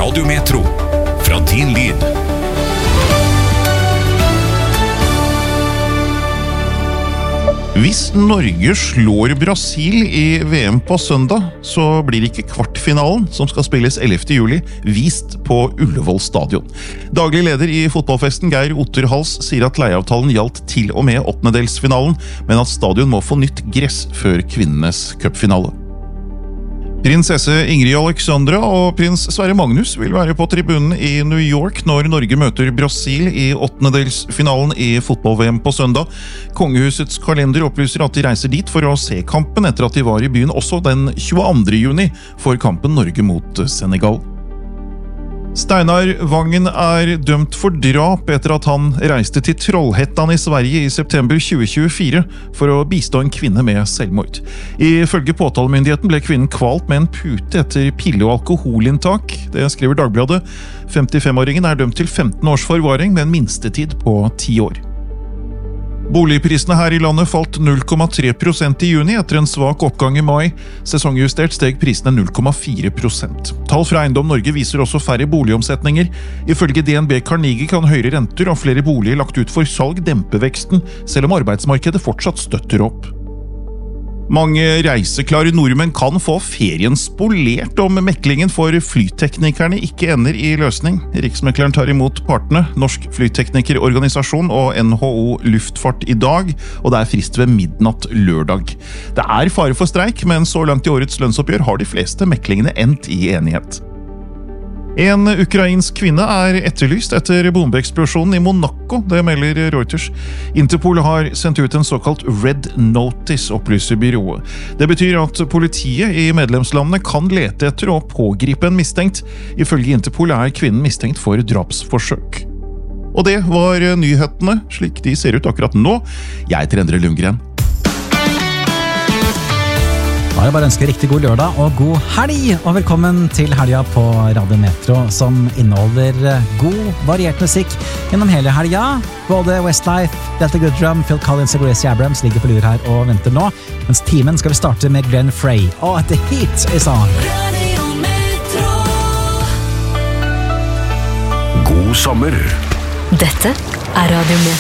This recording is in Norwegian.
Radio Metro, fra din lyd. Hvis Norge slår Brasil i VM på søndag, så blir ikke kvartfinalen, som skal spilles 11. juli, vist på Ullevål stadion. Daglig leder i fotballfesten, Geir Otterhals, sier at leieavtalen gjaldt til og med åttendedelsfinalen, men at stadion må få nytt gress før kvinnenes cupfinale. Prinsesse Ingrid Alexandra og prins Sverre Magnus vil være på tribunen i New York når Norge møter Brasil i åttendedelsfinalen i fotball-VM på søndag. Kongehusets kalender opplyser at de reiser dit for å se kampen etter at de var i byen også den 22. juni for kampen Norge mot Senegal. Steinar Vangen dømt for drap etter at han reiste til Trollhättan i Sverige i september 2024 for å bistå en kvinne med selvmord. Ifølge påtalemyndigheten ble kvinnen kvalt med en pute etter pille- og alkoholinntak. Det skriver Dagbladet. 55-åringen dømt til 15 års forvaring med en minstetid på 10 år. Boligprisene her i landet falt 0,3% i juni etter en svak oppgang i mai. Sesongjustert steg prisene 0,4%. Tall fra Eiendom Norge viser også færre boligomsetninger. Ifølge DNB Carnegie kan høyere renter og flere boliger lagt ut for salg dempe veksten, selv om arbeidsmarkedet fortsatt støtter opp. Mange reiseklare nordmenn kan få ferien spolert om meklingen for flyteknikerne ikke ender i løsning. Riksmekleren tar imot partene, Norsk Flyteknikerorganisasjon og NHO Luftfart i dag, og det frist ved midnatt lørdag. Det fare for streik, men så langt i årets lønnsoppgjør har de fleste meklingene endt i enighet. En ukrainsk kvinne etterlyst etter bombeeksplosjonen i Monaco, det melder Reuters. Interpol har sendt ut en såkalt Red Notice, opplyser byrået. Det betyr at politiet i medlemslandene kan lete etter å pågripe en mistenkt. Ifølge Interpol kvinnen mistenkt for drapsforsøk. Og det var nyhetene, slik de ser ut akkurat nå. Jeg heter Endre Lundgren. Da jeg bare ønsker riktig god lørdag og god helg, og velkommen til helga på Radio Metro, som inneholder god, variert musikk gjennom hele helga. Både Westlife, Delta Goodrum, Phil Collins og Gracie Abrams ligger på lur her og venter nå, mens timen skal vi starte med Glenn Frey, og The Heat is on. Radio Metro. God sommer. Dette Radio Metro.